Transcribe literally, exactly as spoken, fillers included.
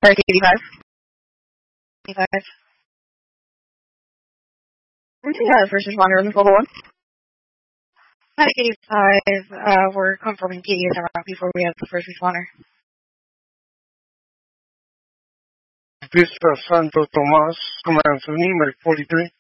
Sorry, eighty-five. eighty-five. eighty-five, first responder in level one. Medic eighty-five, uh, we're confirming P D S around before we have the first responder. Vista Santo Tomas, Command seventy, Medic forty-three.